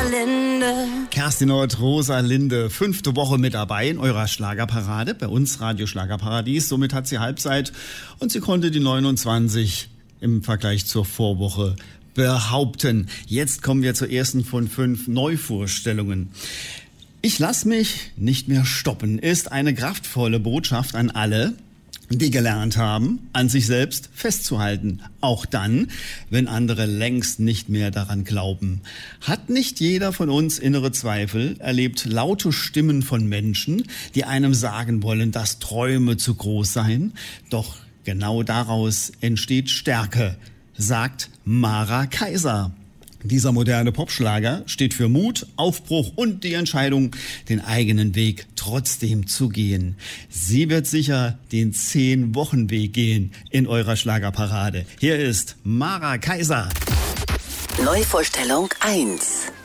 Rosalinde. Kerstin Ott, Rosalinde, 5. Woche mit dabei in eurer Schlagerparade, bei uns Radio Schlagerparadies. Somit hat sie Halbzeit und sie konnte die 29 im Vergleich zur Vorwoche behaupten. Jetzt kommen wir zur ersten von 5 Neuvorstellungen. Ich lass mich nicht mehr stoppen ist eine kraftvolle Botschaft an alle, die gelernt haben, an sich selbst festzuhalten. Auch dann, wenn andere längst nicht mehr daran glauben. Hat nicht jeder von uns innere Zweifel, erlebt laute Stimmen von Menschen, die einem sagen wollen, dass Träume zu groß seien? Doch genau daraus entsteht Stärke, sagt Mara Kaiser. Dieser moderne Popschlager steht für Mut, Aufbruch und die Entscheidung, den eigenen Weg trotzdem zu gehen. Sie wird sicher den 10-Wochen-Weg gehen in eurer Schlagerparade. Hier ist Mara Kaiser. Neuvorstellung 1.